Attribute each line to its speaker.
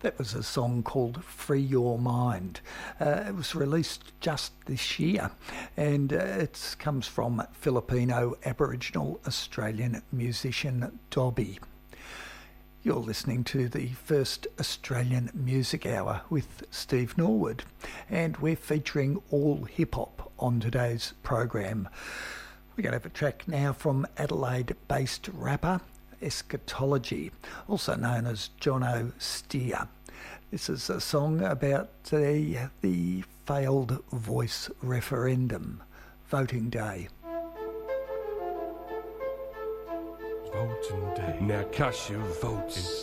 Speaker 1: That was a song called Free Your Mind. It was released just this year, and it comes from Filipino Aboriginal Australian musician Dobby. You're listening to the first Australian Music Hour with Steve Norwood, and we're featuring all hip-hop on today's program. We're going to have a track now from Adelaide-based rapper Eschatology, also known as Jono Steer. This is a song about the failed voice referendum, voting day.
Speaker 2: Voting day. Now cast your votes.